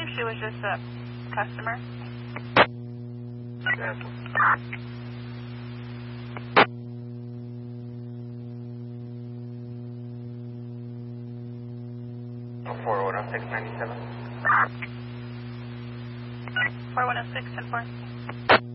believe she was just a customer. Exactly. 410697. 4106 and 4.